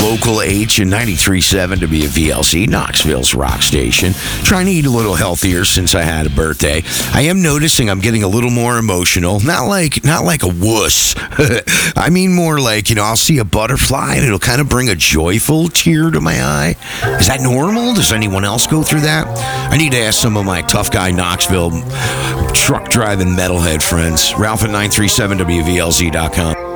local H and 93.7 WVLZ, Knoxville's rock station. Trying to eat a little healthier since I had a birthday. I am noticing I'm getting a little more emotional. Not like a wuss. I mean more like, I'll see a butterfly and it'll kind of bring a joyful tear to my eye. Is that normal? Does anyone else go through that? I need to ask some of my tough guy Knoxville truck driving metalhead friends. Ralph at 937WVLZ.com.